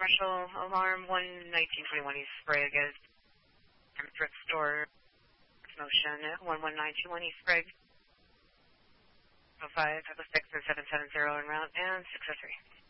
Commercial alarm 11921 East Sprague is thrift store motion 11921 East Sprague. 05, 6 and 770 en route and 603.